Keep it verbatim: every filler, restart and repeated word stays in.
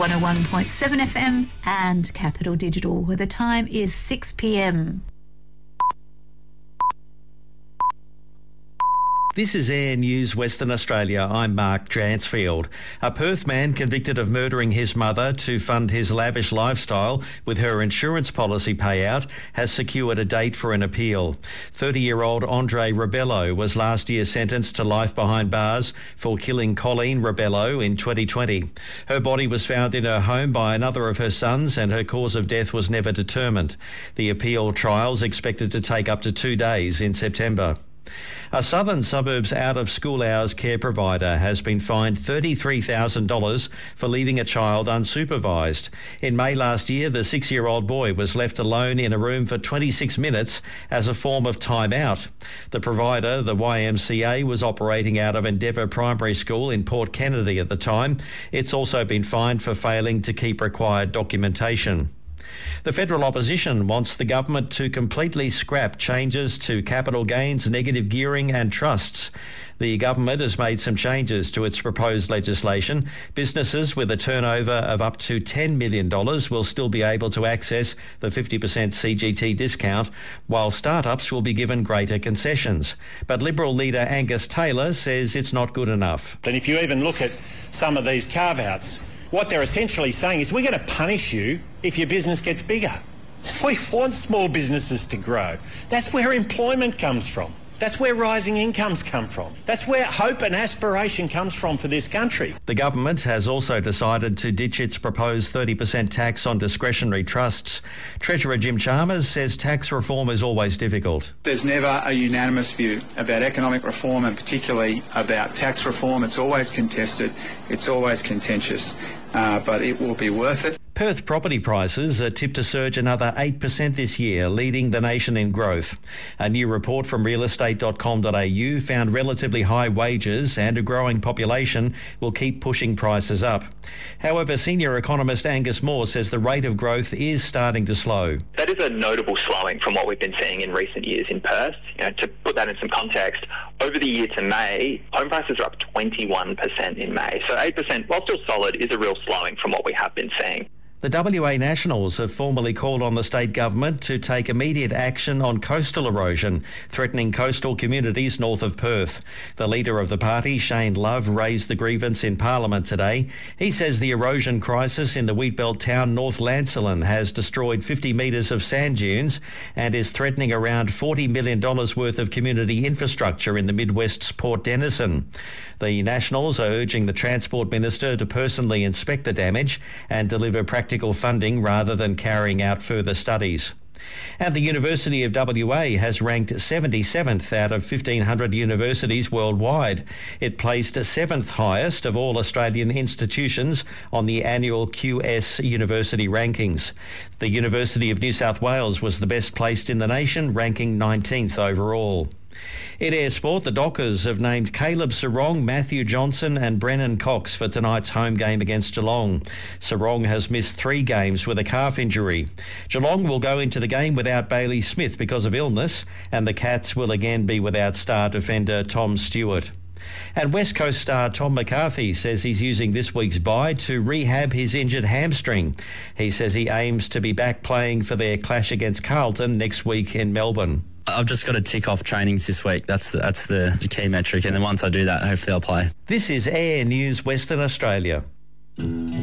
one oh one point seven F M and Capital Digital, where the time is six p m. This is Air News Western Australia. I'm Mark Dransfield. A Perth man convicted of murdering his mother to fund his lavish lifestyle with her insurance policy payout has secured a date for an appeal. thirty-year-old Andre Rebello was last year sentenced to life behind bars for killing Colleen Rebello in twenty twenty. Her body was found in her home by another of her sons and her cause of death was never determined. The appeal trial is expected to take up to two days in September. A Southern Suburbs out-of-school hours care provider has been fined thirty-three thousand dollars for leaving a child unsupervised. In May last year, the six-year-old boy was left alone in a room for twenty-six minutes as a form of time out. The provider, the Y M C A, was operating out of Endeavour Primary School in Port Kennedy at the time. It's also been fined for failing to keep required documentation. The federal opposition wants the government to completely scrap changes to capital gains, negative gearing and trusts. The government has made some changes to its proposed legislation. Businesses with a turnover of up to ten million dollars will still be able to access the fifty percent C G T discount, while startups will be given greater concessions. But Liberal leader Angus Taylor says it's not good enough. And if you even look at some of these carve-outs, what they're essentially saying is we're going to punish you if your business gets bigger. We want small businesses to grow. That's where employment comes from. That's where rising incomes come from. That's where hope and aspiration comes from for this country. The government has also decided to ditch its proposed thirty percent tax on discretionary trusts. Treasurer Jim Chalmers says tax reform is always difficult. There's never a unanimous view about economic reform and particularly about tax reform. It's always contested. It's always contentious. Uh, but it will be worth it. Perth property prices are tipped to surge another eight percent this year, leading the nation in growth. A new report from real estate dot com dot a u found relatively high wages and a growing population will keep pushing prices up. However, senior economist Angus Moore says the rate of growth is starting to slow. That is a notable slowing from what we've been seeing in recent years in Perth. You know, to put that in some context, over the year to May, home prices are up twenty-one percent in May. So eight percent, while still solid, is a real slowing from what we have been seeing. The W A Nationals have formally called on the state government to take immediate action on coastal erosion, threatening coastal communities north of Perth. The leader of the party, Shane Love, raised the grievance in Parliament today. He says the erosion crisis in the wheatbelt town North Lancelin has destroyed fifty metres of sand dunes and is threatening around forty million dollars worth of community infrastructure in the Midwest's Port Denison. The Nationals are urging the Transport Minister to personally inspect the damage and deliver practical funding rather than carrying out further studies. And the University of W A has ranked seventy-seventh out of fifteen hundred universities worldwide. It placed seventh highest of all Australian institutions on the annual Q S University rankings. The University of New South Wales was the best placed in the nation, ranking nineteenth overall. In Air Sport, the Dockers have named Caleb Sarong, Matthew Johnson and Brennan Cox for tonight's home game against Geelong. Sarong has missed three games with a calf injury. Geelong will go into the game without Bailey Smith because of illness, and the Cats will again be without star defender Tom Stewart. And West Coast star Tom McCarthy says he's using this week's bye to rehab his injured hamstring. He says he aims to be back playing for their clash against Carlton next week in Melbourne. I've just got to tick off trainings this week. That's the, that's the key metric. And then once I do that, hopefully I'll play. This is Air News Western Australia.